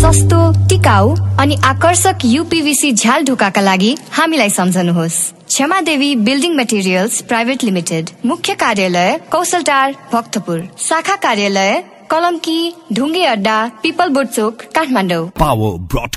सस्तो, टिकाउ अनि आकर्षक यूपीवीसी झ्याल ढुकाका लागि हामीलाई सम्झनुहोस्। क्षमा देवी बिल्डिङ मटेरियल्स प्राइभेट लिमिटेड, मुख्य कार्यालय कौशलटार भक्तपुर, शाखा कार्यालय कलम्की ढुङ्गे अड्डा पिपलबोट चोक काठमाडौँ। पावर